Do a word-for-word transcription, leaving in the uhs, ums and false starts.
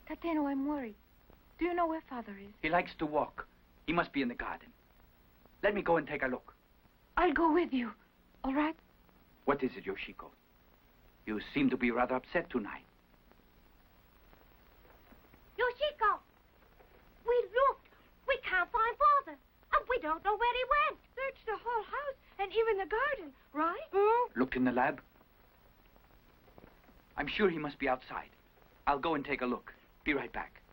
Tateno, I'm worried. Do you know where Father is? He likes to walk. He must be in the garden. Let me go and take a look. I'll go with you. All right? What is it, Yoshiko? You seem to be rather upset tonight. Yoshiko! We looked. We can't find Father. And we don't know where he went. Searched the whole house and even the garden, right? Hmm? Looked in the lab? I'm sure he must be outside. I'll go and take a look. Be right back.